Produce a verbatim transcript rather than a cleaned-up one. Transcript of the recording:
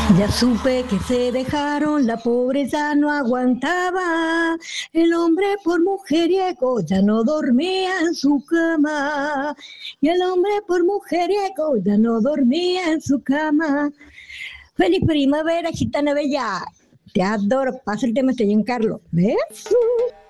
Ya supe que se dejaron, la pobreza no aguantaba. El hombre por mujeriego ya no dormía en su cama. Y el hombre por mujeriego ya no dormía en su cama. Feliz primavera, gitana bella. Te adoro. Pasa el tema, estoy en Carlos. ¿Ves?